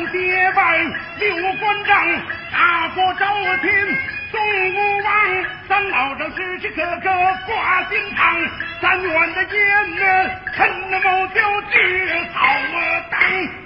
结拜六关张，大过朝廷宋武王，咱老张时时刻刻挂心肠，咱愿的言呢，趁那某条志草当。